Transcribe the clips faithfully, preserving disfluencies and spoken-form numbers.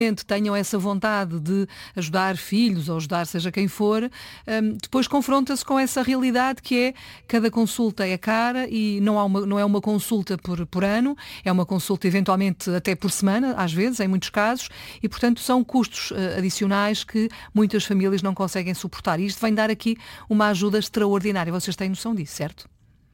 tenham essa vontade de ajudar filhos ou ajudar seja quem for, um, depois confronta-se com essa realidade que é cada consulta é cara e não, há uma, não é uma consulta por, por ano, é uma consulta eventualmente até por semana, às vezes, em muitos casos, e portanto são custos uh, adicionais que muitas famílias não conseguem suportar. E isto vem dar aqui uma ajuda extraordinária. Vocês têm noção disso, certo?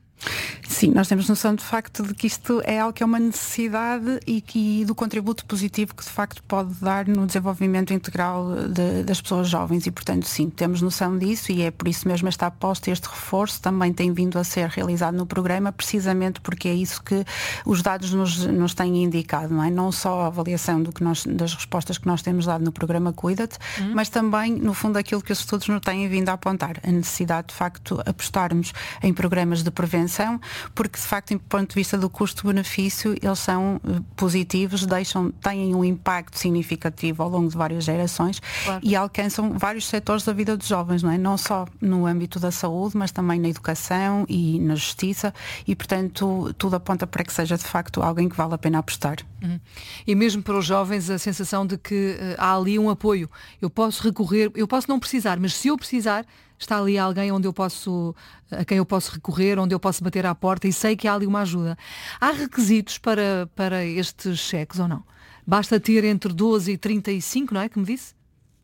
Sim, nós temos noção de facto de que isto é algo que é uma necessidade e, que, e do contributo positivo que de facto pode dar no desenvolvimento integral de, das pessoas jovens e portanto sim, temos noção disso e é por isso mesmo esta aposta, este reforço também tem vindo a ser realizado no programa precisamente porque é isso que os dados nos, nos têm indicado, não é? Não só a avaliação do que nós, das respostas que nós temos dado no programa Cuida-te, uhum. mas também no fundo aquilo que os estudos nos têm vindo a apontar, a necessidade de facto apostarmos em programas de prevenção porque de facto, do ponto de vista do custo-benefício, eles são positivos, deixam, têm um impacto significativo ao longo de várias gerações claro. E alcançam vários setores da vida dos jovens, não é? Não só no âmbito da saúde, mas também na educação e na justiça e, portanto, tudo aponta para que seja de facto alguém que vale a pena apostar. Uhum. E mesmo para os jovens a sensação de que uh, há ali um apoio. Eu posso recorrer, eu posso não precisar, mas se eu precisar, está ali alguém onde eu posso, a quem eu posso recorrer, onde eu posso bater à porta e sei que há ali uma ajuda. Há requisitos para, para estes cheques ou não? Basta ter entre doze e trinta e cinco, não é? Que me disse?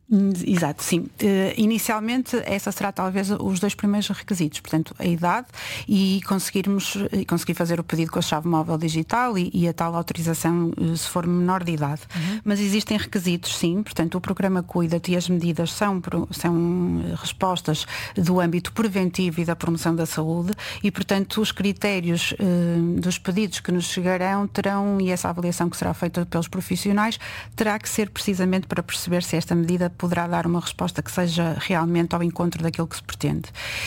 Exato, sim. Uh, inicialmente, essa será talvez os dois primeiros requisitos, portanto, a idade e conseguirmos e conseguir fazer o pedido com a chave móvel digital e, e a tal autorização uh, se for menor de idade. Uhum. Mas existem requisitos, sim, portanto, o programa Cuida-te e as medidas são, são respostas do âmbito preventivo e da promoção da saúde e, portanto, os critérios uh, dos pedidos que nos chegarão terão, e essa avaliação que será feita pelos profissionais, terá que ser precisamente para perceber se esta medida poderá dar uma resposta que seja realmente ao encontro daquilo que se pretende.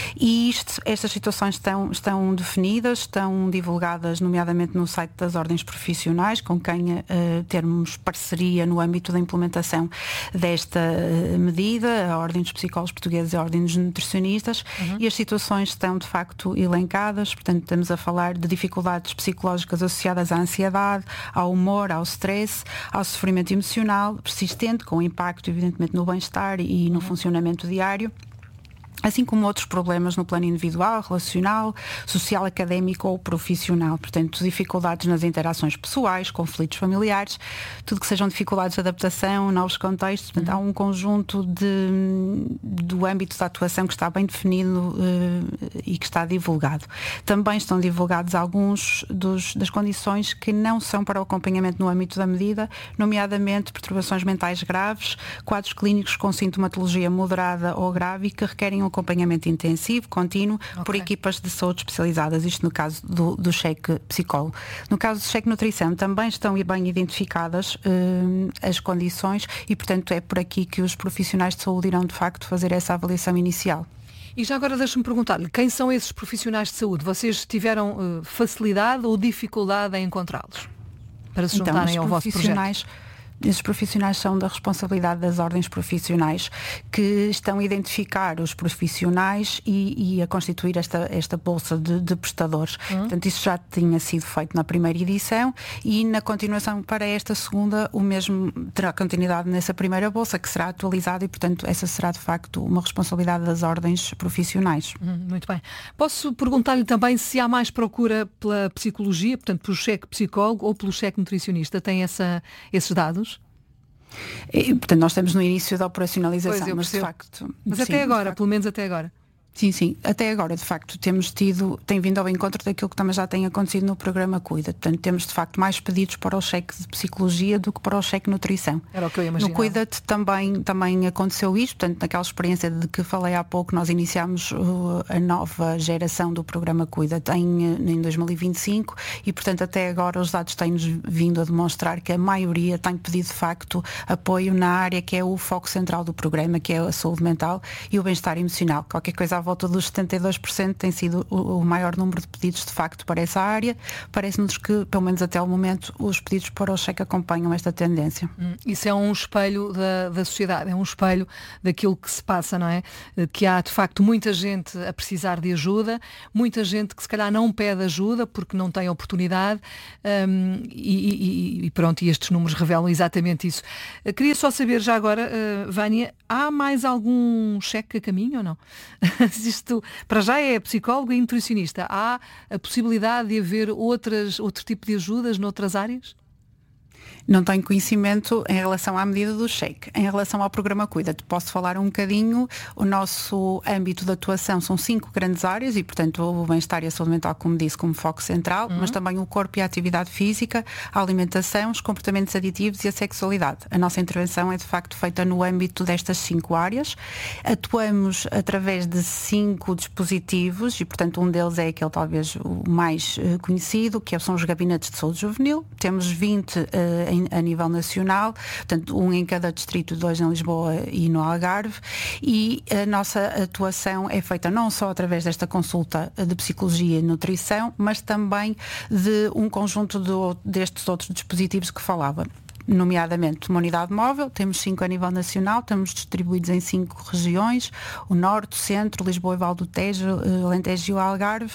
E isto, estas situações estão, estão definidas, estão divulgadas nomeadamente no site das ordens profissionais, com quem uh, termos parceria no âmbito da implementação desta uh, medida, a Ordem dos Psicólogos Portugueses e a Ordem dos Nutricionistas, uhum. e as situações estão de facto elencadas, portanto estamos a falar de dificuldades psicológicas associadas à ansiedade, ao humor, ao stress, ao sofrimento emocional persistente, com impacto evidentemente no bem-estar e no funcionamento diário, assim como outros problemas no plano individual, relacional, social, académico ou profissional. Portanto, dificuldades nas interações pessoais, conflitos familiares, tudo que sejam dificuldades de adaptação, novos contextos. Portanto, há um conjunto de, do âmbito da atuação que está bem definido uh, e que está divulgado. Também estão divulgados alguns dos, das condições que não são para o acompanhamento no âmbito da medida, nomeadamente perturbações mentais graves, quadros clínicos com sintomatologia moderada ou grave que requerem um acompanhamento intensivo, contínuo, okay. por equipas de saúde especializadas, isto no caso do, do cheque psicólogo. No caso do cheque nutrição, também estão bem identificadas uh, as condições e, portanto, é por aqui que os profissionais de saúde irão, de facto, fazer essa avaliação inicial. E já agora deixa-me perguntar-lhe, quem são esses profissionais de saúde? Vocês tiveram uh, facilidade ou dificuldade em encontrá-los para se juntarem então, ao vosso projeto? Esses profissionais são da responsabilidade das ordens profissionais que estão a identificar os profissionais e, e a constituir esta, esta bolsa de, de prestadores. Uhum. Portanto, isso já tinha sido feito na primeira edição e na continuação para esta segunda o mesmo terá continuidade nessa primeira bolsa que será atualizada e, portanto, essa será de facto uma responsabilidade das ordens profissionais. Uhum, muito bem. Posso perguntar-lhe também se há mais procura pela psicologia, portanto, pelo cheque psicólogo ou pelo cheque nutricionista? Tem essa, esses dados? E, portanto, nós estamos no início da operacionalização, pois, mas de facto... Mas sim, até agora, facto, pelo menos até agora. Sim, sim. Até agora, de facto, temos tido, tem vindo ao encontro daquilo que também já tem acontecido no programa Cuida. Portanto, temos de facto mais pedidos para o cheque de psicologia do que para o cheque nutrição. Era o que eu imaginava. No Cuida-te também, também aconteceu isto, portanto, naquela experiência de que falei há pouco, nós iniciámos uh, a nova geração do programa Cuida-te em, em dois mil e vinte e cinco e, portanto, até agora os dados têm-nos vindo a demonstrar que a maioria tem pedido de facto apoio na área que é o foco central do programa, que é a saúde mental e o bem-estar emocional. Qualquer coisa volta dos setenta e dois por cento tem sido o, o maior número de pedidos de facto para essa área. Parece-nos que, pelo menos até ao momento, os pedidos para o cheque acompanham esta tendência. Hum, isso é um espelho da, da sociedade, é um espelho daquilo que se passa, não é? Que há de facto muita gente a precisar de ajuda, muita gente que se calhar não pede ajuda porque não tem oportunidade, um, e, e, e pronto, e estes números revelam exatamente isso. Queria só saber já agora, uh, Vânia, há mais algum cheque a caminho ou não? Isto, para já é psicólogo e nutricionista. Há a possibilidade de haver outras, outro tipo de ajudas noutras áreas? Não tenho conhecimento em relação à medida do cheque. Em relação ao programa Cuida-te, posso falar um bocadinho. O nosso âmbito de atuação são cinco grandes áreas e, portanto, o bem-estar e a saúde mental, como disse, como foco central, uhum. mas também o corpo e a atividade física, a alimentação, os comportamentos aditivos e a sexualidade. A nossa intervenção é, de facto, feita no âmbito destas cinco áreas. Atuamos através de cinco dispositivos e, portanto, um deles é aquele talvez o mais uh, conhecido, que são os gabinetes de saúde juvenil. Temos vinte uh, em a nível nacional, portanto um em cada distrito, dois em Lisboa e no Algarve, e a nossa atuação é feita não só através desta consulta de psicologia e nutrição, mas também de um conjunto de, destes outros dispositivos que falava. Nomeadamente uma unidade móvel, temos cinco a nível nacional, estamos distribuídos em cinco regiões, o Norte, o Centro, Lisboa e Val do Tejo, Alentejo e o Algarve,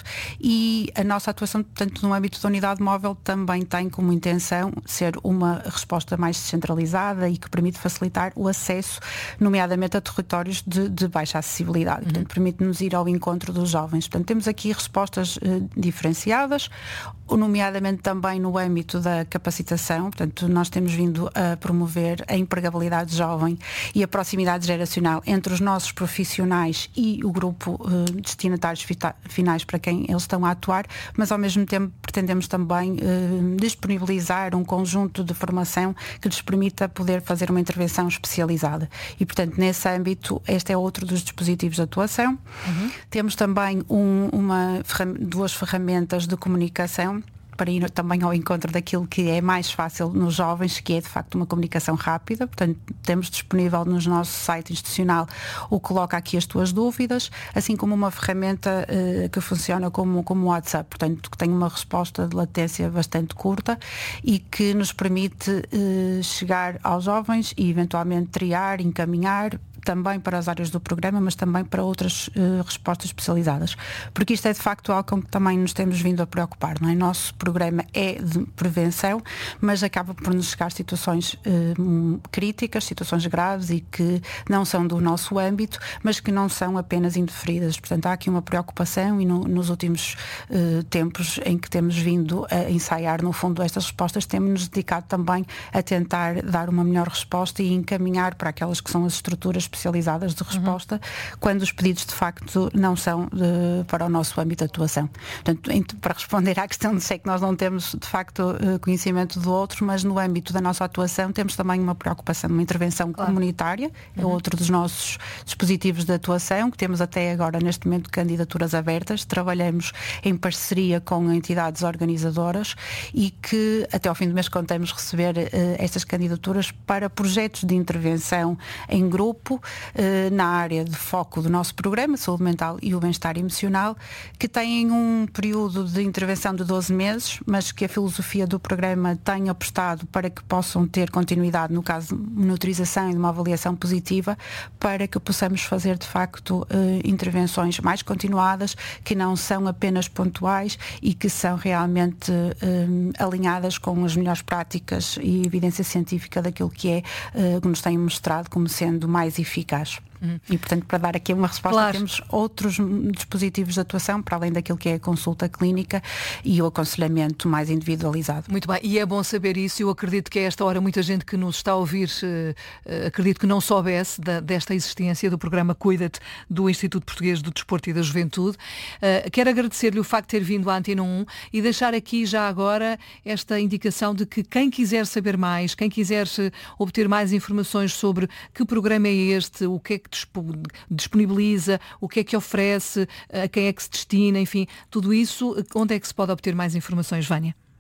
e a nossa atuação, portanto, no âmbito da unidade móvel também tem como intenção ser uma resposta mais descentralizada e que permite facilitar o acesso, nomeadamente a territórios de, de baixa acessibilidade, portanto, permite-nos ir ao encontro dos jovens. Portanto, temos aqui respostas eh, diferenciadas, nomeadamente também no âmbito da capacitação, portanto, nós temos vindo a promover a empregabilidade jovem e a proximidade geracional entre os nossos profissionais e o grupo uh, destinatários fita- finais para quem eles estão a atuar, mas ao mesmo tempo pretendemos também uh, disponibilizar um conjunto de formação que lhes permita poder fazer uma intervenção especializada. E, portanto, nesse âmbito, este é outro dos dispositivos de atuação. Uhum. Temos também um, uma, duas ferramentas de comunicação para ir também ao encontro daquilo que é mais fácil nos jovens, que é de facto uma comunicação rápida. Portanto, temos disponível no nosso site institucional o Coloca Aqui as Tuas Dúvidas, assim como uma ferramenta uh, que funciona como, como WhatsApp, portanto, que tem uma resposta de latência bastante curta e que nos permite uh, chegar aos jovens e eventualmente triar, encaminhar também para as áreas do programa, mas também para outras uh, respostas especializadas. Porque isto é de facto algo com que também nos temos vindo a preocupar, não é? Nosso programa é de prevenção, mas acaba por nos chegar situações uh, críticas, situações graves e que não são do nosso âmbito, mas que não são apenas indeferidas. Portanto, há aqui uma preocupação e no, nos últimos uh, tempos em que temos vindo a ensaiar, no fundo, estas respostas, temos-nos dedicado também a tentar dar uma melhor resposta e encaminhar para aquelas que são as estruturas especializadas de resposta, uhum. quando os pedidos de facto não são de, para o nosso âmbito de atuação. Portanto, em, para responder à questão de sei que nós não temos de facto conhecimento do outro, mas no âmbito da nossa atuação temos também uma preocupação, uma intervenção claro. comunitária, uhum. é outro dos nossos dispositivos de atuação, que temos até agora neste momento candidaturas abertas, trabalhamos em parceria com entidades organizadoras e que até ao fim do mês contamos receber uh, estas candidaturas para projetos de intervenção em grupo na área de foco do nosso programa, saúde mental e o bem-estar emocional, que têm um período de intervenção de doze meses, mas que a filosofia do programa tem apostado para que possam ter continuidade, no caso de monitorização e de uma avaliação positiva, para que possamos fazer de facto intervenções mais continuadas, que não são apenas pontuais e que são realmente alinhadas com as melhores práticas e evidência científica daquilo que é, que nos têm mostrado como sendo mais eficaz. Hum. E, portanto, para dar aqui uma resposta, claro. temos outros dispositivos de atuação, para além daquilo que é a consulta clínica e o aconselhamento mais individualizado. Muito bem, e é bom saber isso. Eu acredito que a esta hora muita gente que nos está a ouvir, uh, acredito que não soubesse da, desta existência do programa Cuida-te do Instituto Português do Desporto e da Juventude. Uh, quero agradecer-lhe o facto de ter vindo à Antena um e deixar aqui já agora esta indicação de que quem quiser saber mais, quem quiser obter mais informações sobre que programa é este, o que é que disponibiliza, o que é que oferece, a quem é que se destina, enfim, tudo isso, onde é que se pode obter mais informações, Vânia?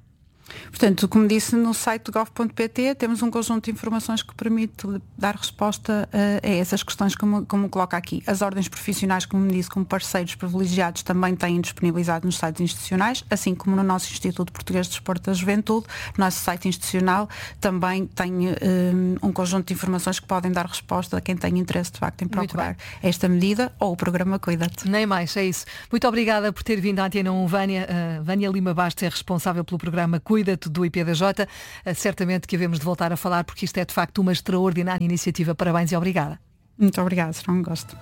Portanto, como disse, no site gov ponto pt temos um conjunto de informações que permite dar resposta a, a essas questões como, como coloca aqui. As ordens profissionais, como me disse, como parceiros privilegiados, também têm disponibilizado nos sites institucionais, assim como no nosso Instituto Português de Desporto da Juventude. Nosso site institucional também tem um, um conjunto de informações que podem dar resposta a quem tem interesse de facto em procurar esta medida ou o programa Cuida-te. Nem mais, é isso. Muito obrigada por ter vindo à Antena um, Vânia. Uh, Vânia Lima Bastos é responsável pelo programa Cuida-te do I P D J. Uh, certamente que havemos de voltar a falar, porque isto é de facto uma extraordinária iniciativa. Parabéns e obrigada. Muito obrigada, será um gosto.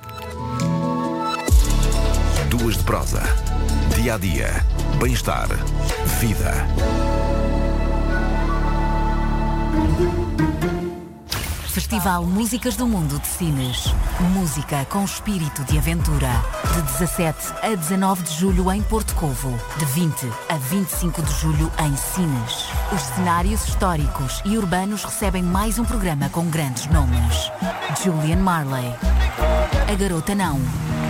Duas de prosa. Dia a dia. Bem-estar. Vida. Festival Músicas do Mundo de Sines. Música com espírito de aventura. De dezassete a dezanove de julho em Porto Covo. De vinte a vinte e cinco de julho em Sines. Os cenários históricos e urbanos recebem mais um programa com grandes nomes. Julian Marley. A Garota Não.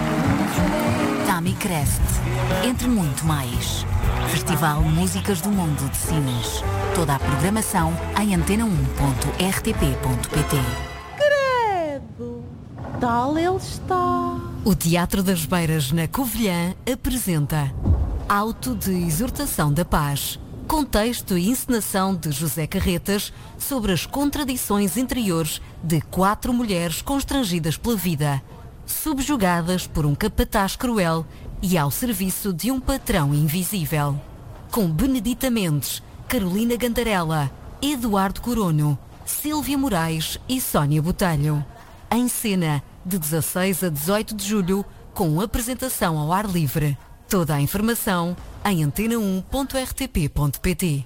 Tammy Crest. Entre muito mais. Festival Músicas do Mundo de Sines. Toda a programação em antena um ponto r t p ponto p t. Credo! Tal ele está. O Teatro das Beiras na Covilhã apresenta Auto de Exortação da Paz. Contexto e encenação de José Carretas sobre as contradições interiores de quatro mulheres constrangidas pela vida, subjugadas por um capataz cruel e ao serviço de um patrão invisível. Com Benedita Mendes, Carolina Gandarella, Eduardo Corono, Sílvia Moraes e Sónia Botelho. Em cena, de dezasseis a dezoito de julho, com apresentação ao ar livre. Toda a informação em antena um ponto r t p ponto p t.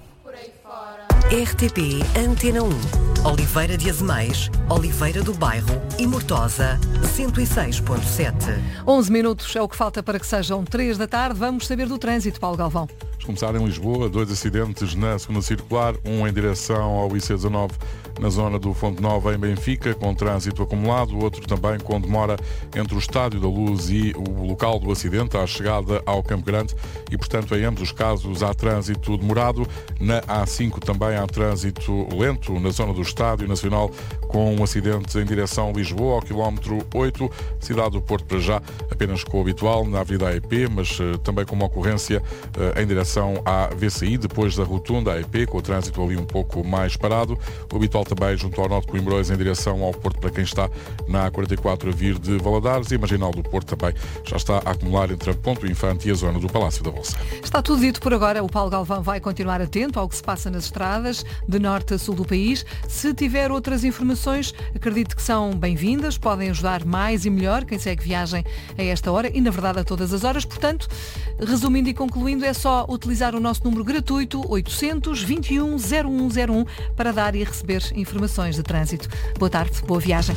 R T P Antena um. Oliveira de Azemais, Oliveira do Bairro e Mortosa, cento e seis ponto sete. onze minutos é o que falta para que sejam três da tarde. Vamos saber do trânsito, Paulo Galvão. Vamos começar em Lisboa, dois acidentes na segunda circular, um em direção ao I C dezanove na zona do Fonte Nova em Benfica, com trânsito acumulado, outro também com demora entre o Estádio da Luz e o local do acidente, à chegada ao Campo Grande, e portanto em ambos os casos há trânsito demorado. Na A cinco também há trânsito lento na zona do Estádio Nacional, com um acidente em direção a Lisboa, ao quilómetro oito, cidade do Porto para já, apenas com o habitual na Avenida A E P, mas uh, também com uma ocorrência uh, em direção à V C I, depois da rotunda A E P, com o trânsito ali um pouco mais parado. O habitual também junto ao Norte de Coimbrões em direção ao Porto para quem está na A quarenta e quatro a vir de Valadares, e a Marginal do Porto também já está a acumular entre a Ponto Infante e a zona do Palácio da Bolsa. Está tudo dito por agora. O Paulo Galvão vai continuar atento ao que se passa nas estradas de norte a sul do país. Se tiver outras informações, acredito que são bem-vindas, podem ajudar mais e melhor quem segue viagem a esta hora e, na verdade, a todas as horas. Portanto, resumindo e concluindo, é só utilizar o nosso número gratuito oitocentos, vinte e um, zero um zero um para dar e receber informações de trânsito. Boa tarde, boa viagem.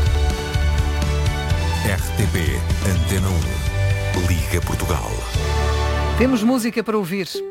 R T P Antena um. Liga Portugal. Temos música para ouvir.